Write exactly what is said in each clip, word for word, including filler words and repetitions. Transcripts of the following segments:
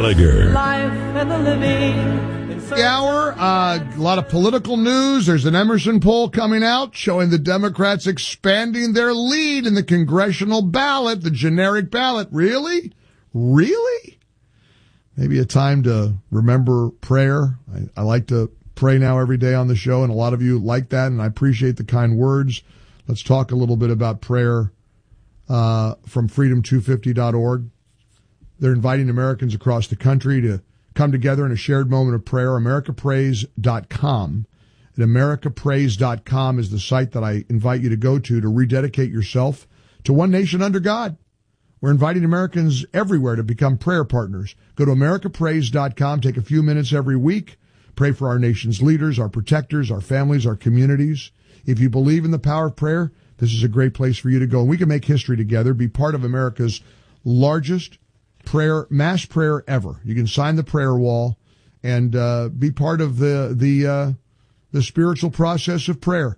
Gallagher. Life and the living. The hour, uh, a lot of political news. There's an Emerson poll coming out showing the Democrats expanding their lead in the congressional ballot, the generic ballot. Really? Really? Maybe a time to remember prayer. I, I like to pray now every day on the show, and a lot of you like that, and I appreciate the kind words. Let's talk a little bit about prayer uh, from freedom two fifty dot org. They're inviting Americans across the country to come together in a shared moment of prayer. America Prays dot com. And America Prays dot com is the site that I invite you to go to to rededicate yourself to one nation under God. We're inviting Americans everywhere to become prayer partners. Go to America Prays dot com. Take a few minutes every week. Pray for our nation's leaders, our protectors, our families, our communities. If you believe in the power of prayer, this is a great place for you to go. And we can make history together, be part of America's largest prayer, mass prayer ever. You can sign the prayer wall and uh, be part of the the uh, the spiritual process of prayer.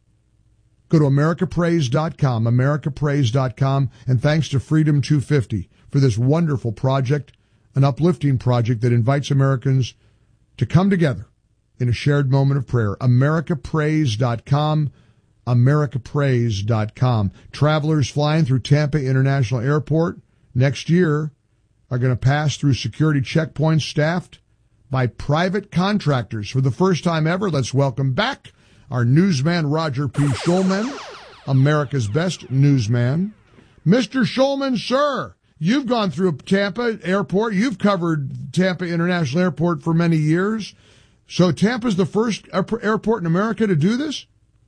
Go to America Prays dot com, America Prays dot com, and thanks to Freedom two fifty for this wonderful project, an uplifting project that invites Americans to come together in a shared moment of prayer. America Prays dot com, America Prays dot com. Travelers flying through Tampa International Airport next year are going to pass through security checkpoints staffed by private contractors. For the first time ever, let's welcome back our newsman, Roger P. Schulman, America's best newsman. Mister Schulman, sir, you've gone through Tampa Airport. You've covered Tampa International Airport for many years. So Tampa's the first airport in America to do this?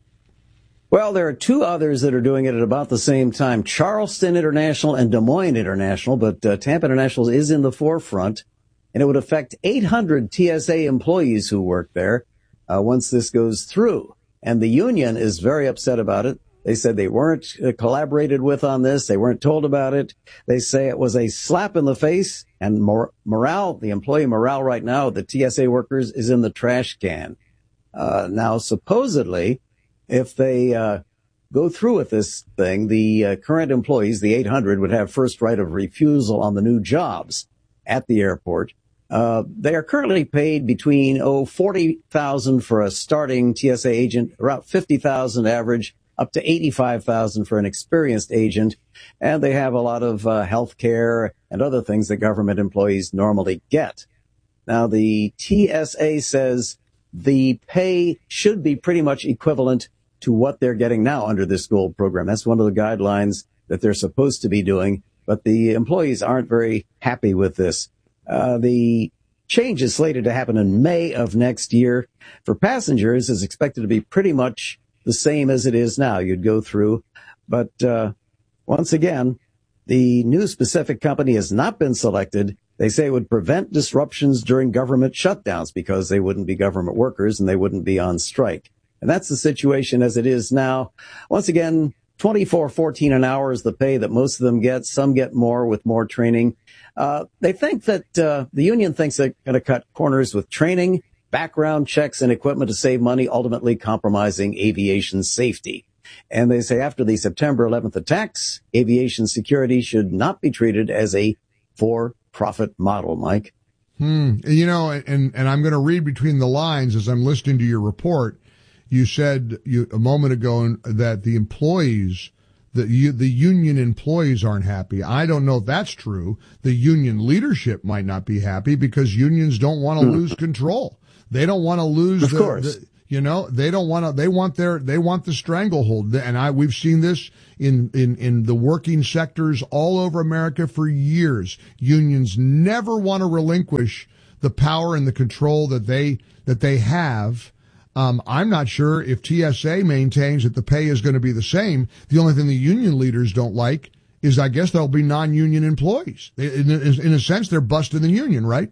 Well, there are two others that are doing it at about the same time, Charleston International and Des Moines International, but uh, Tampa International is in the forefront, and it would affect eight hundred T S A employees who work there uh, once this goes through. And the union is very upset about it. They said they weren't uh, collaborated with on this. They weren't told about it. They say it was a slap in the face, and mor- morale, the employee morale right now, the T S A workers, is in the trash can. Uh, now, supposedly, if they uh, go through with this thing, the uh, current employees, the eight hundred, would have first right of refusal on the new jobs at the airport. Uh, they are currently paid between, oh, forty thousand dollars for a starting T S A agent, around fifty thousand dollars average, up to eighty-five thousand dollars for an experienced agent. And they have a lot of uh, health care and other things that government employees normally get. Now, the T S A says the pay should be pretty much equivalent to what they're getting now under this gold program. That's one of the guidelines that they're supposed to be doing, but the employees aren't very happy with this. Uh, the change is slated to happen in May of next year. For passengers, it's expected to be pretty much the same as it is now. You'd go through, but uh, once again, the new specific company has not been selected. They say it would prevent disruptions during government shutdowns because they wouldn't be government workers and they wouldn't be on strike. And that's the situation as it is now. Once again, twenty-four fourteen an hour is the pay that most of them get. Some get more with more training. Uh, they think that uh, the union thinks they're going to cut corners with training, background checks, and equipment to save money, ultimately compromising aviation safety. And they say after the September eleventh attacks, aviation security should not be treated as a for-profit model, Mike. Hmm. You know, and, and I'm going to read between the lines as I'm listening to your report. You said you, a moment ago that the employees, the, you, the union employees aren't happy. I don't know if that's true. The union leadership might not be happy because unions don't want to lose control. They don't want to lose. Of the, course. The, you know, they don't want to, they want their, they want the stranglehold. And I, we've seen this in, in, in the working sectors all over America for years. Unions never want to relinquish the power and the control that they, that they have. Um, I'm not sure if T S A maintains that the pay is going to be the same. The only thing the union leaders don't like is, I guess, there'll be non-union employees. In, in, in a sense, they're busting the union, right?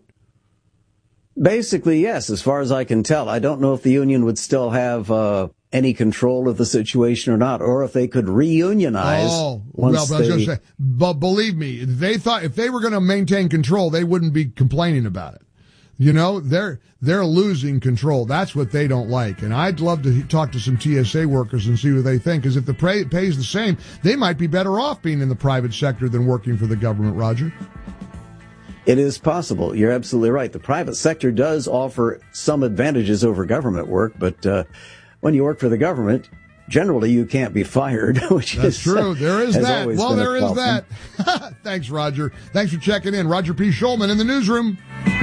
Basically, yes, as far as I can tell. I don't know if the union would still have uh, any control of the situation or not, or if they could reunionize. Oh, once well, but I was they... going to say, but believe me, they thought if they were going to maintain control, they wouldn't be complaining about it. You know, they're they're losing control. That's what they don't like. And I'd love to talk to some T S A workers and see what they think, because if the pay pays the same, they might be better off being in the private sector than working for the government, Roger. It is possible. You're absolutely right. The private sector does offer some advantages over government work, but uh, when you work for the government, generally you can't be fired, which That's is true. There is that. Well, there is problem. that. Thanks, Roger. Thanks for checking in. Roger P. Schulman in the newsroom.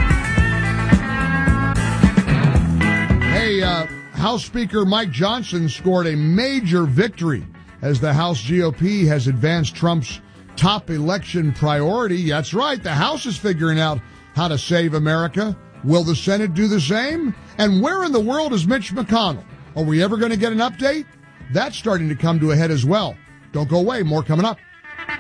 Hey, uh, House Speaker Mike Johnson scored a major victory as the House G O P has advanced Trump's top election priority. That's right. The House is figuring out how to save America. Will the Senate do the same? And where in the world is Mitch McConnell? Are we ever going to get an update? That's starting to come to a head as well. Don't go away. More coming up.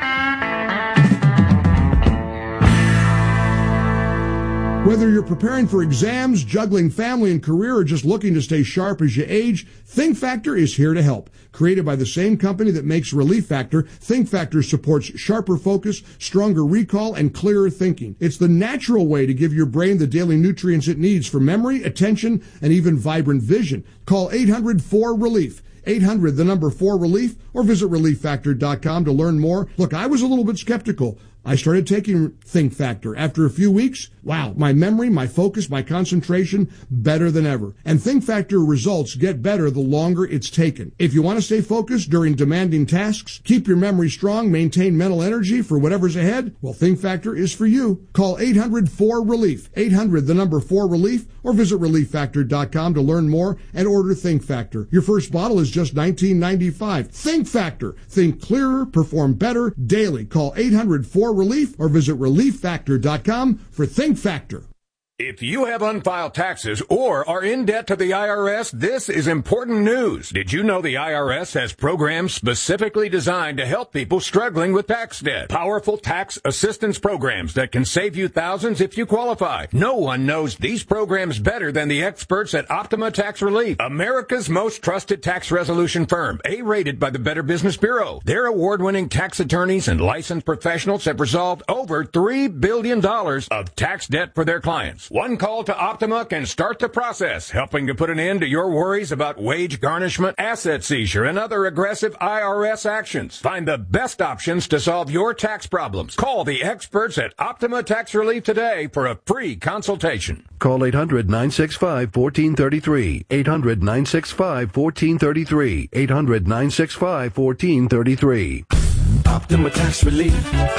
Whether you're preparing for exams, juggling family and career, or just looking to stay sharp as you age, Think Factor is here to help. Created by the same company that makes Relief Factor, Think Factor supports sharper focus, stronger recall, and clearer thinking. It's the natural way to give your brain the daily nutrients it needs for memory, attention, and even vibrant vision. Call eight hundred four relief. eight hundred, the number four relief, or visit relief factor dot com to learn more. Look, I was a little bit skeptical. I started taking Think Factor. After a few weeks, wow, my memory, my focus, my concentration, better than ever. And Think Factor results get better the longer it's taken. If you want to stay focused during demanding tasks, keep your memory strong, maintain mental energy for whatever's ahead, well, Think Factor is for you. Call eight hundred four relief. eight hundred, the number four relief, or visit relief factor dot com to learn more and order Think Factor. Your first bottle is just nineteen ninety-five. Think Factor. Think clearer, perform better daily. Call eight hundred four relief or visit relief factor dot com for Think Factor. If you have unfiled taxes or are in debt to the I R S, this is important news. Did you know the I R S has programs specifically designed to help people struggling with tax debt? Powerful tax assistance programs that can save you thousands if you qualify. No one knows these programs better than the experts at Optima Tax Relief, America's most trusted tax resolution firm, A-rated by the Better Business Bureau. Their award-winning tax attorneys and licensed professionals have resolved over three billion dollars of tax debt for their clients. One call to Optima can start the process, helping to put an end to your worries about wage garnishment, asset seizure, and other aggressive I R S actions. Find the best options to solve your tax problems. Call the experts at Optima Tax Relief today for a free consultation. Call eight hundred nine six five one four three three. eight hundred nine six five one four three three. eight hundred nine six five one four three three. Optima Tax Relief.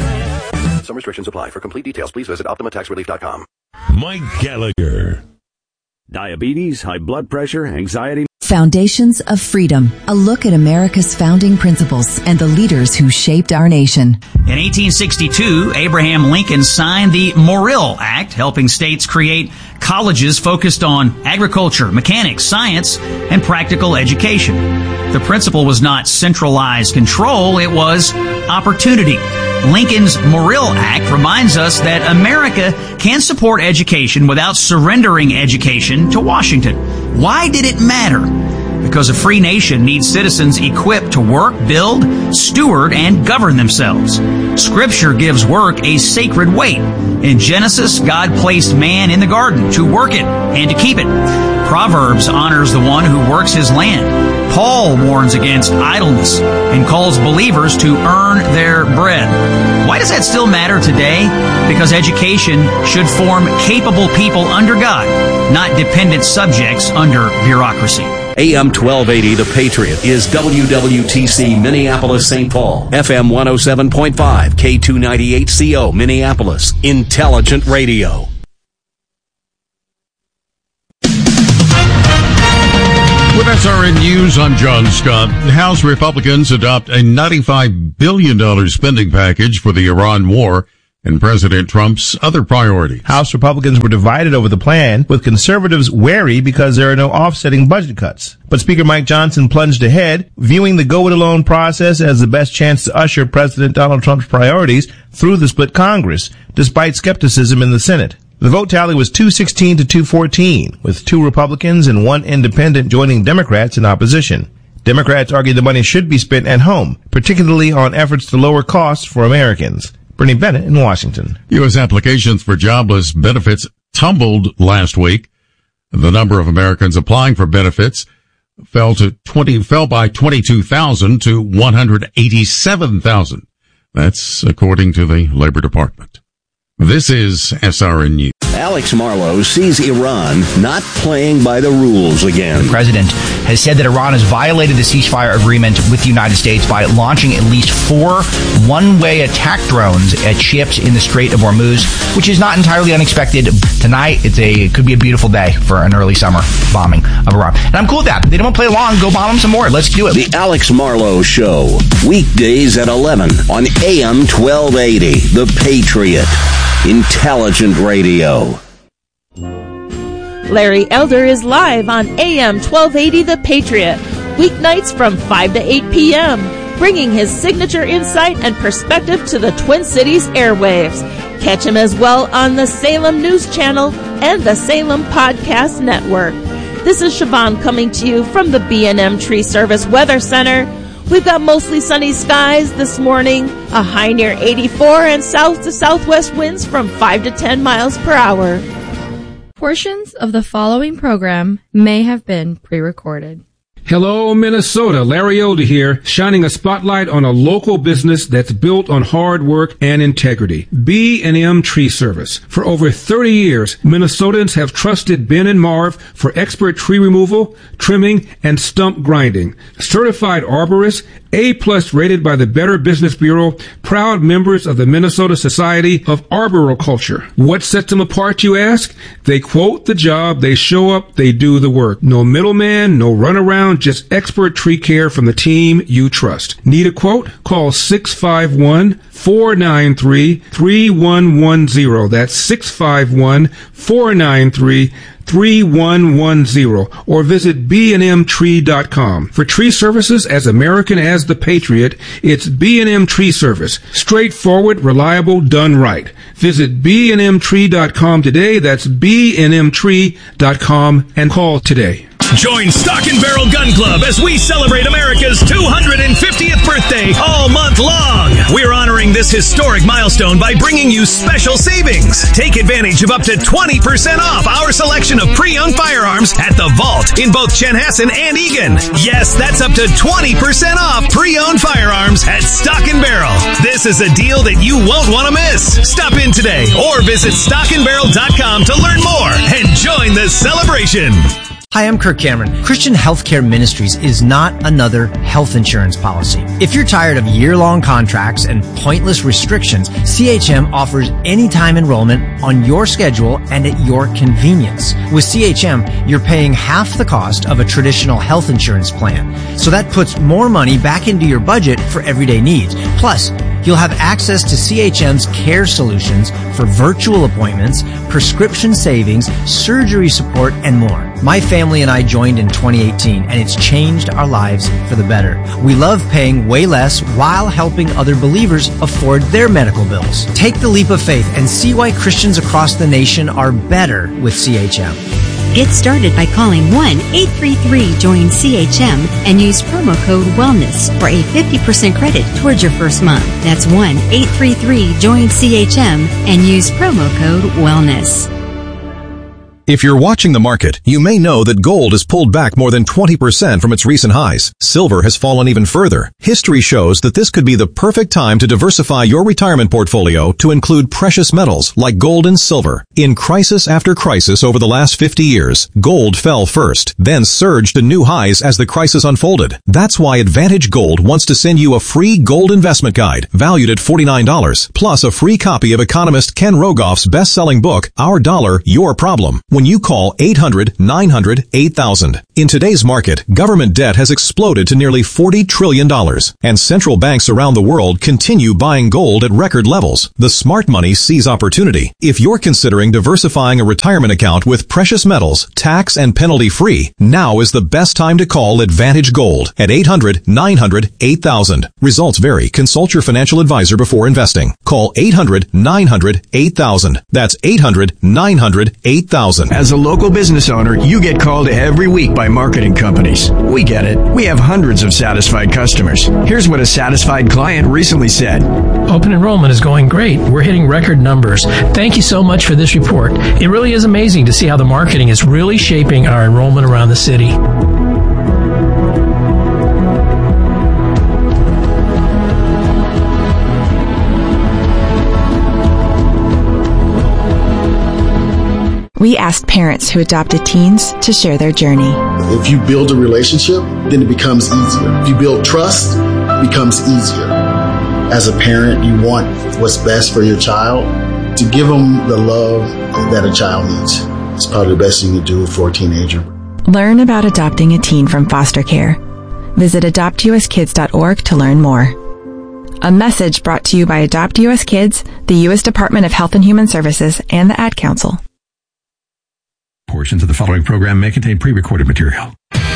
Some restrictions apply. For complete details, please visit optima tax relief dot com. Mike Gallagher. Diabetes, high blood pressure, anxiety. Foundations of Freedom, a look at America's founding principles and the leaders who shaped our nation. In eighteen sixty-two, Abraham Lincoln signed the Morrill Act, helping states create colleges focused on agriculture, mechanics, science, and practical education. The principle was not centralized control, it was opportunity. Lincoln's Morrill Act reminds us that America can support education without surrendering education to Washington. Why did it matter? Because a free nation needs citizens equipped to work, build, steward, and govern themselves. Scripture gives work a sacred weight. In Genesis, God placed man in the garden to work it and to keep it. Proverbs honors the one who works his land. Paul warns against idleness and calls believers to earn their bread. Why does that still matter today? Because education should form capable people under God, not dependent subjects under bureaucracy. A M twelve eighty, The Patriot, is W W T C Minneapolis, Saint Paul. F M one oh seven point five, K two ninety-eight C O, Minneapolis. Intelligent radio. With S R N News, I'm John Scott. House Republicans adopt a ninety-five billion dollars spending package for the Iran war and President Trump's other priorities. House Republicans were divided over the plan, with conservatives wary because there are no offsetting budget cuts. But Speaker Mike Johnson plunged ahead, viewing the go-it-alone process as the best chance to usher President Donald Trump's priorities through the split Congress, despite skepticism in the Senate. The vote tally was two sixteen to two fourteen, with two Republicans and one independent joining Democrats in opposition. Democrats argue the money should be spent at home, particularly on efforts to lower costs for Americans. Bernie Bennett in Washington. U S applications for jobless benefits tumbled last week. The number of Americans applying for benefits fell to twenty, fell by twenty-two thousand to one hundred eighty-seven thousand. That's according to the Labor Department. This is S R N News. Alex Marlow sees Iran not playing by the rules again. The president has said that Iran has violated the ceasefire agreement with the United States by launching at least four one-way attack drones at ships in the Strait of Hormuz, which is not entirely unexpected. Tonight, it's a it could be a beautiful day for an early summer bombing of Iran. And I'm cool with that. They don't want to play along. Go bomb them some more. Let's do it. The Alex Marlow Show, weekdays at eleven on A M twelve eighty, The Patriot. Intelligent Radio. Larry Elder is live on A M twelve eighty The Patriot, weeknights from five to eight p.m., bringing his signature insight and perspective to the Twin Cities airwaves. Catch him as well on the Salem News Channel and the Salem Podcast Network. This is Siobhan coming to you from the B and M Tree Service Weather Center. We've got mostly sunny skies this morning, a high near eighty-four, and south to southwest winds from five to ten miles per hour. Portions of the following program may have been pre-recorded. Hello, Minnesota. Larry Elder here, shining a spotlight on a local business that's built on hard work and integrity. B and M Tree Service. For over thirty years, Minnesotans have trusted Ben and Marv for expert tree removal, trimming, and stump grinding. Certified arborists, A-plus rated by the Better Business Bureau, proud members of the Minnesota Society of Arboriculture. What sets them apart, you ask? They quote the job, they show up, they do the work. No middleman, no runaround, just expert tree care from the team you trust. Need a quote? Call six five one, four nine three, three one one zero. That's six five one, four nine three, three one one zero, or visit b and m tree dot com. For tree services as American as the Patriot, it's B and M Tree Service. Straightforward, reliable, done right. Visit b and m tree dot com today. That's b and m tree dot com and call today. Join Stock and Barrel Gun Club as we celebrate America's two hundred fiftieth birthday all month long. We're honoring this historic milestone by bringing you special savings. Take advantage of up to twenty percent off our selection of pre-owned firearms at the Vault in both Chanhassen and Eagan. Yes, that's up to twenty percent off pre-owned firearms at Stock and Barrel. This is a deal that you won't want to miss. Stop in today or visit stock and barrel dot com to learn more and join the celebration. Hi, I'm Kirk Cameron. Christian Healthcare Ministries is not another health insurance policy. If you're tired of year-long contracts and pointless restrictions, C H M offers anytime enrollment on your schedule and at your convenience. With C H M, you're paying half the cost of a traditional health insurance plan. So that puts more money back into your budget for everyday needs. Plus, you'll have access to C H M's care solutions for virtual appointments, prescription savings, surgery support, and more. My family and I joined in twenty eighteen, and it's changed our lives for the better. We love paying way less while helping other believers afford their medical bills. Take the leap of faith and see why Christians across the nation are better with C H M. Get started by calling one eight three three join C H M and use promo code WELLNESS for a fifty percent credit towards your first month. That's one eight three three join C H M and use promo code WELLNESS. If you're watching the market, you may know that gold has pulled back more than twenty percent from its recent highs. Silver has fallen even further. History shows that this could be the perfect time to diversify your retirement portfolio to include precious metals like gold and silver. In crisis after crisis over the last fifty years, gold fell first, then surged to new highs as the crisis unfolded. That's why Advantage Gold wants to send you a free gold investment guide valued at forty-nine dollars, plus a free copy of economist Ken Rogoff's best-selling book, Our Dollar, Your Problem, when you call eight hundred, nine hundred, eight thousand. In today's market, government debt has exploded to nearly forty trillion dollars, and central banks around the world continue buying gold at record levels. The smart money sees opportunity. If you're considering diversifying a retirement account with precious metals, tax and penalty free, now is the best time to call Advantage Gold at eight hundred, nine hundred, eight thousand. Results vary. Consult your financial advisor before investing. Call eight hundred, nine hundred, eight thousand. That's eight hundred, nine hundred, eight thousand. As a local business owner, you get called every week by marketing companies. We get it. We have hundreds of satisfied customers. Here's what a satisfied client recently said. Open enrollment is going great. We're hitting record numbers. Thank you so much for this report. It really is amazing to see how the marketing is really shaping our enrollment around the city. We asked parents who adopted teens to share their journey. If you build a relationship, then it becomes easier. If you build trust, it becomes easier. As a parent, you want what's best for your child. To give them the love that a child needs. It's probably the best thing to do for a teenager. Learn about adopting a teen from foster care. Visit adopt u s kids dot org to learn more. A message brought to you by Adopt U S Kids, the U S Department of Health and Human Services, and the Ad Council. Portions of the following program may contain pre-recorded material.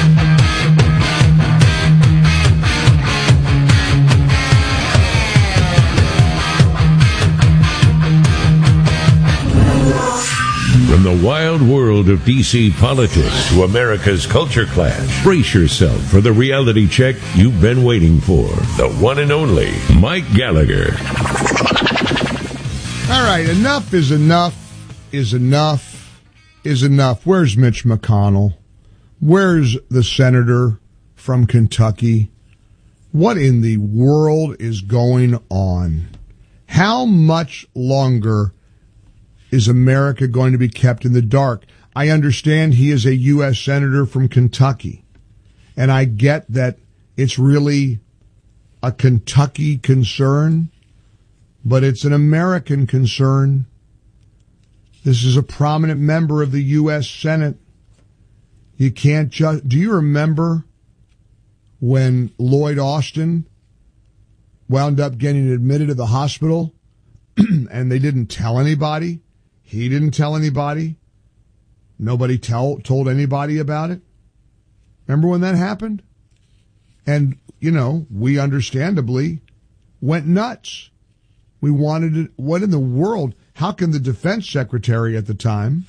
From the wild world of D C politics to America's culture clash, brace yourself for the reality check you've been waiting for. The one and only Mike Gallagher. All right, enough is enough is enough is enough. Where's Mitch McConnell? Where's the senator from Kentucky? What in the world is going on? How much longer is America going to be kept in the dark? I understand he is a U S senator from Kentucky, and I get that it's really a Kentucky concern, but it's an American concern. This is a prominent member of the U S Senate. You can't just... Do you remember when Lloyd Austin wound up getting admitted to the hospital and they didn't tell anybody? He didn't tell anybody. Nobody tell, told anybody about it. Remember when that happened? And, you know, we understandably went nuts. We wanted it. What in the world? How can the defense secretary at the time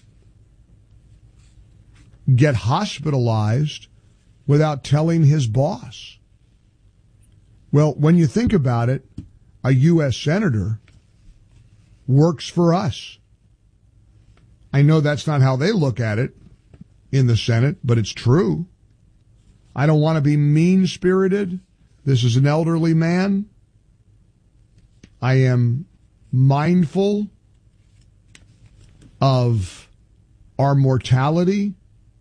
get hospitalized without telling his boss? Well, when you think about it, a U S senator works for us. I know that's not how they look at it in the Senate, but it's true. I don't want to be mean-spirited. This is an elderly man. I am mindful of our mortality.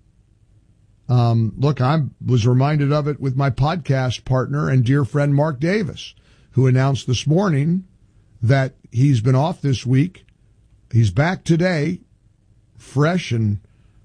Um, look, I was reminded of it with my podcast partner and dear friend Mark Davis, who announced this morning that he's been off this week. He's back today, fresh and,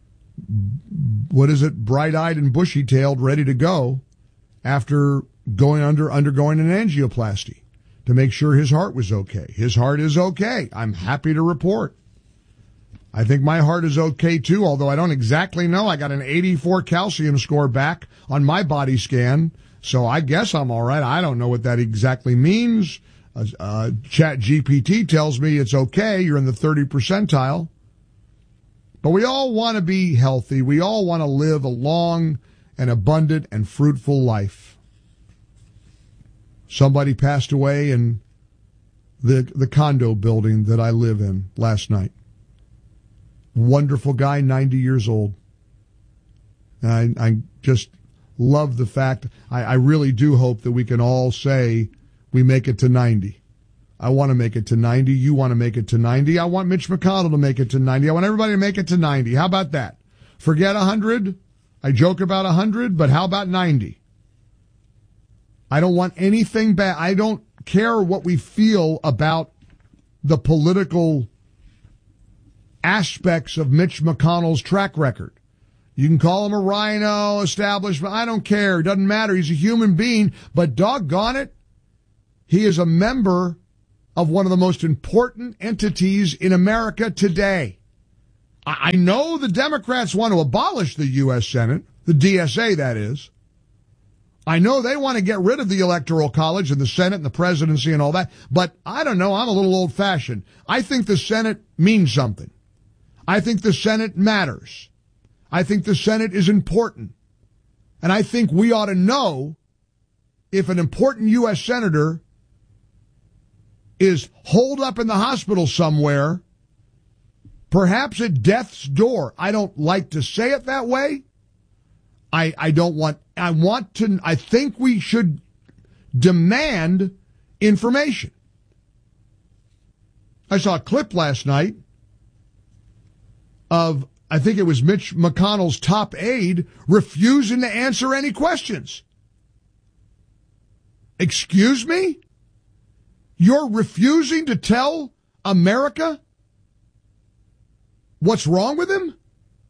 what is it, bright-eyed and bushy-tailed, ready to go after going under undergoing an angioplasty to make sure his heart was okay. His heart is okay. I'm happy to report. I think my heart is okay, too, although I don't exactly know. I got an eighty-four calcium score back on my body scan, so I guess I'm all right. I don't know what that exactly means. Uh, uh, Chat G P T tells me it's okay. You're in the thirty percentile. But we all want to be healthy. We all want to live a long and abundant and fruitful life. Somebody passed away in the the condo building that I live in last night. Wonderful guy, ninety years old. I, I just love the fact, I, I really do hope that we can all say we make it to ninety. I want to make it to ninety. You want to make it to ninety. I want Mitch McConnell to make it to ninety. I want everybody to make it to ninety. How about that? Forget one hundred. I joke about one hundred, but how about ninety? I don't want anything bad. I don't care what we feel about the political aspects of Mitch McConnell's track record. You can call him a rhino, establishment. I don't care. It doesn't matter. He's a human being. But doggone it, he is a member of one of the most important entities in America today. I know the Democrats want to abolish the U S Senate, the D S A, that is. I know they want to get rid of the Electoral College and the Senate and the presidency and all that. But I don't know. I'm a little old-fashioned. I think the Senate means something. I think the Senate matters. I think the Senate is important. And I think we ought to know if an important U S senator is holed up in the hospital somewhere, perhaps at death's door. I don't like to say it that way. I, I don't want, I want to, I think we should demand information. I saw a clip last night of, I think it was Mitch McConnell's top aide, refusing to answer any questions. Excuse me? You're refusing to tell America what's wrong with him?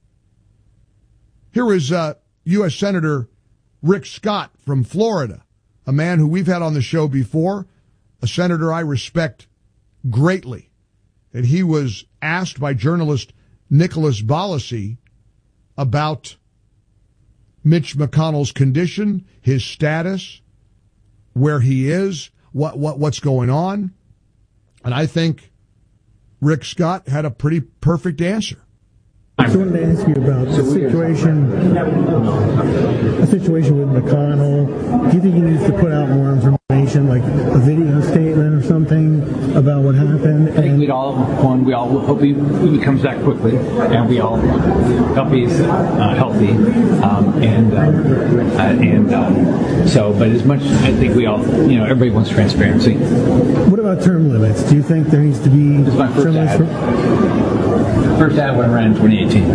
Here is uh, U S Senator Rick Scott from Florida, a man who we've had on the show before, a senator I respect greatly. And he was asked by journalist Nicholas Bolasi about Mitch McConnell's condition, his status, where he is, what, what what's going on. And I think Rick Scott had a pretty perfect answer. I wanted to ask you about the situation, a situation with McConnell. Do you think he needs to put out more information, like a video statement or something about what happened? I think we'd all, one, we all hope he, he comes back quickly, and we all hope he's uh, healthy. Um, and uh, uh, and um, so, but as much, I think we all, you know, everybody wants transparency. What about term limits? Do you think there needs to be this is my first term limits? ad. First ad when I ran in twenty eighteen.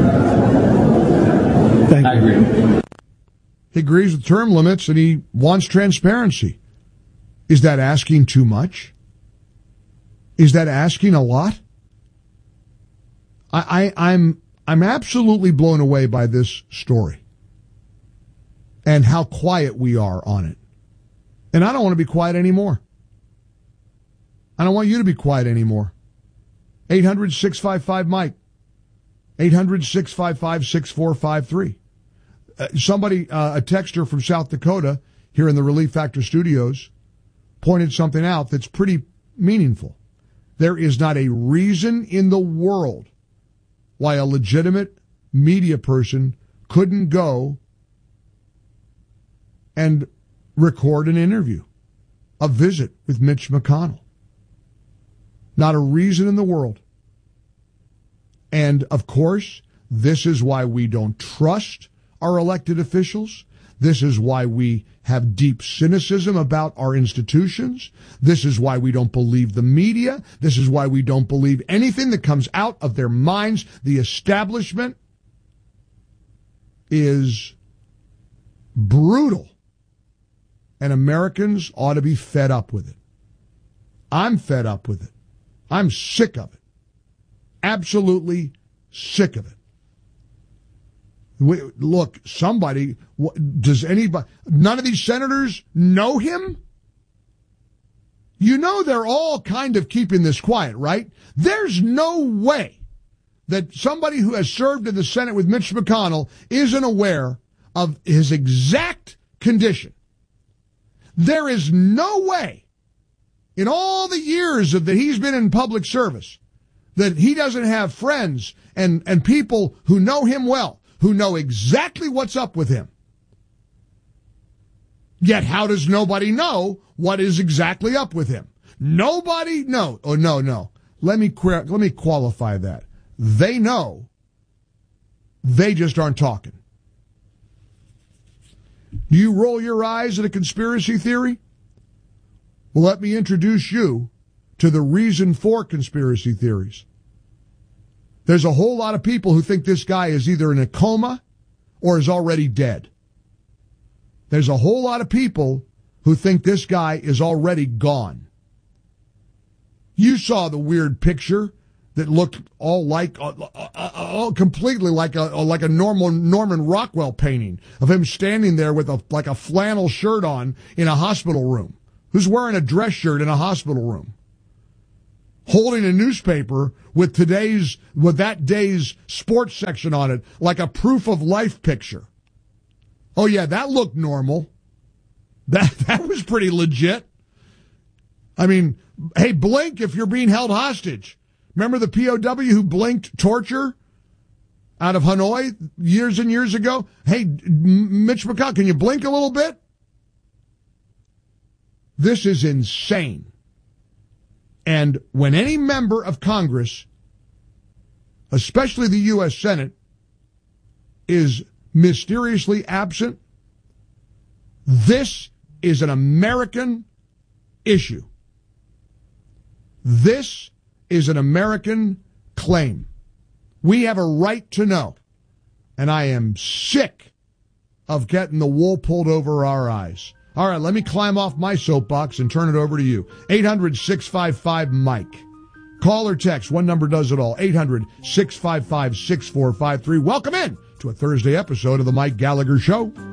Thank I agree. He agrees with term limits and he wants transparency. Is that asking too much? Is that asking a lot? I, I, I'm I'm absolutely blown away by this story and how quiet we are on it. And I don't want to be quiet anymore. I don't want you to be quiet anymore. eight hundred, six five five, Mike. eight hundred, six five five, six four five three. Uh, somebody, uh, a texter from South Dakota here in the Relief Factor studios pointed something out that's pretty meaningful. There is not a reason in the world why a legitimate media person couldn't go and record an interview, a visit with Mitch McConnell. Not a reason in the world. And, of course, this is why we don't trust our elected officials. This is why we have deep cynicism about our institutions. This is why we don't believe the media. This is why we don't believe anything that comes out of their minds. The establishment is brutal. And Americans ought to be fed up with it. I'm fed up with it. I'm sick of it. Absolutely sick of it. We, look, somebody, does anybody, none of these senators know him? You know they're all kind of keeping this quiet, right? There's no way that somebody who has served in the Senate with Mitch McConnell isn't aware of his exact condition. There is no way in all the years of that he's been in public service that he doesn't have friends and, and people who know him well, who know exactly what's up with him. Yet how does nobody know what is exactly up with him? Nobody knows. Oh, no, no. Let me, let me qualify that. They know. They just aren't talking. Do you roll your eyes at a conspiracy theory? Well, let me introduce you to the reason for conspiracy theories. There's a whole lot of people who think this guy is either in a coma or is already dead. There's a whole lot of people who think this guy is already gone. You saw the weird picture that looked all like, uh, uh, uh, completely like a like a normal Norman Rockwell painting of him standing there with a like a flannel shirt on in a hospital room. Who's wearing a dress shirt in a hospital room? Holding a newspaper with today's, with that day's sports section on it, like a proof of life picture. Oh yeah, that looked normal. That, that was pretty legit. I mean, hey, blink if you're being held hostage. Remember the P O W who blinked torture out of Hanoi years and years ago? Hey, Mitch McConnell, can you blink a little bit? This is insane. And when any member of Congress, especially the U S Senate, is mysteriously absent, this is an American issue. This is an American claim. We have a right to know. And I am sick of getting the wool pulled over our eyes. All right, let me climb off my soapbox and turn it over to you. eight hundred, six five five, Mike. Call or text. One number does it all. eight hundred, six five five, six four five three. Welcome in to a Thursday episode of the Mike Gallagher Show.